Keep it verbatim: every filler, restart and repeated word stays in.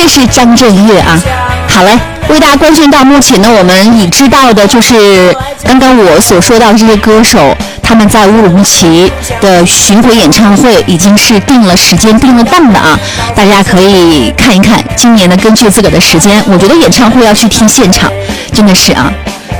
确是张震岳啊。好嘞，为大家官宣到目前呢，我们已知道的就是刚刚我所说到的这些歌手，他们在乌鲁木齐的巡回演唱会已经是定了时间、定了档的啊，大家可以看一看。今年呢，根据自个的时间，我觉得演唱会要去听现场，真的是啊。